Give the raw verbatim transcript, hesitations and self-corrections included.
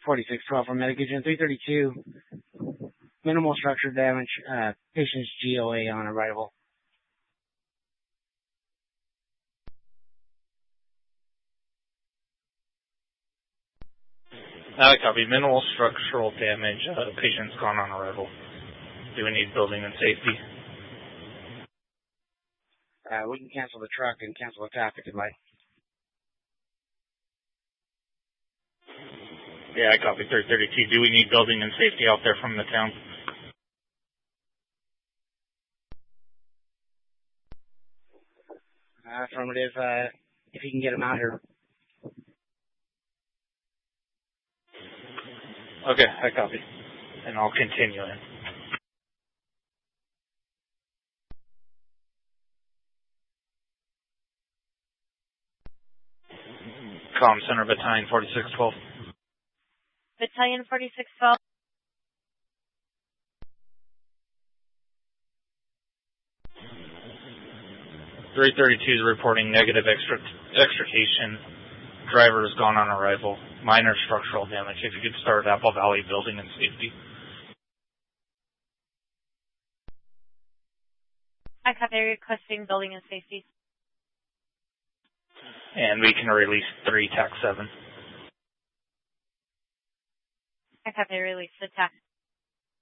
forty-six twelve from Medication three thirty-two. Minimal structure damage. Uh, patient's G O A on arrival. I copy. Minimal structural damage. Uh, patient's gone on arrival. Do we need building and safety? Uh, we can cancel the truck and cancel the tap if you'd like. Yeah, I copy. three thirty-two. Do we need building and safety out there from the town? Uh, affirmative. Uh, if you can get them out here. Okay, I copy. And I'll continue in. Comm Center, Battalion forty-six twelve. Battalion forty-six twelve. three thirty-two is reporting negative extric- extrication. Driver has gone on arrival. Minor structural damage. If you could start Apple Valley building and safety. I copy, requesting building and safety. And we can release three, T A C seven. I copy, release the T A C